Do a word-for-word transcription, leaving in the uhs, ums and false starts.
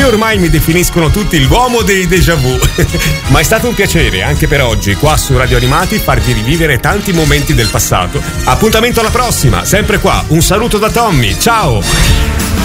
me ormai mi definiscono tutti l'uomo dei déjà vu. Ma è stato un piacere anche per oggi qua su Radio Animati farvi rivivere tanti momenti del passato. Appuntamento alla prossima, sempre qua. Un saluto da Tommy, ciao!